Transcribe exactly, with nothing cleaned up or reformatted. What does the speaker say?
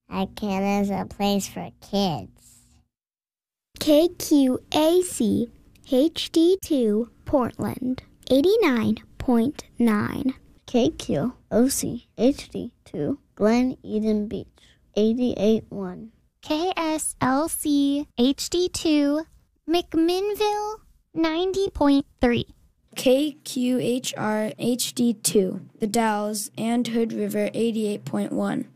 Icon is a place for kids. K Q A C H D two Portland, eighty-nine point nine. K Q O C H D two Glen Eden Beach, eighty-eight point one. K S L C H D two McMinnville, ninety point three. K Q H R H D two The Dalles and Hood River, eighty-eight point one.